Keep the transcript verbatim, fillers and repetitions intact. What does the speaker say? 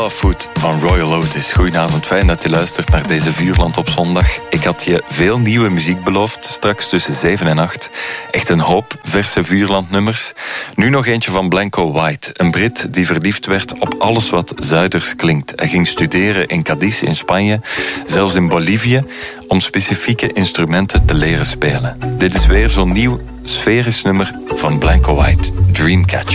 Clawfoot van Royal Otis. Goedenavond, fijn dat je luistert naar deze Vuurland op zondag. Ik had je veel nieuwe muziek beloofd, straks tussen zeven en acht. Echt een hoop verse Vuurlandnummers. Nu nog eentje van Blanco White, een Brit die verliefd werd op alles wat Zuiders klinkt. Hij ging studeren in Cadiz in Spanje, zelfs in Bolivie, om specifieke instrumenten te leren spelen. Dit is weer zo'n nieuw sferisch nummer van Blanco White, Dreamcatcher.